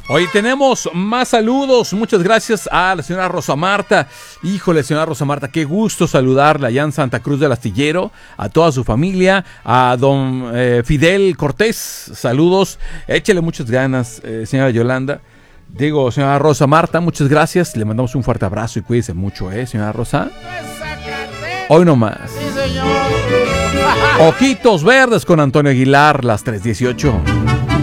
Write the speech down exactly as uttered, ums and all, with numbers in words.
Hoy tenemos más saludos. Muchas gracias a la señora Rosa Marta. Híjole, señora Rosa Marta, qué gusto saludarla allá en Santa Cruz del Astillero, a toda su familia, a don eh, Fidel Cortés. Saludos. Échele muchas ganas, eh, señora Yolanda. Digo, señora Rosa Marta, muchas gracias. Le mandamos un fuerte abrazo y cuídese mucho, ¿eh, señora Rosa? Hoy no más. Sí, señor. Ojitos Verdes con Antonio Aguilar, las tres dieciocho.